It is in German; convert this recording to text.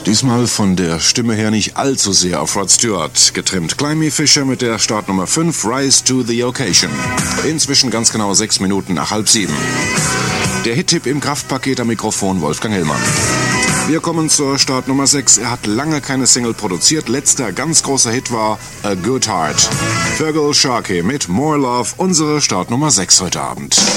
Diesmal von der Stimme her nicht allzu sehr auf Rod Stewart getrimmt. Climby Fisher mit der Startnummer 5, Rise to the Occasion. Inzwischen ganz genau 6 Minuten nach 6:30. Der Hit-Tipp im Kraftpaket am Mikrofon Wolfgang Hillmann. Wir kommen zur Startnummer 6. Er hat lange keine Single produziert. Letzter ganz großer Hit war A Good Heart. Feargal Sharkey mit More Love, unsere Startnummer 6 heute Abend.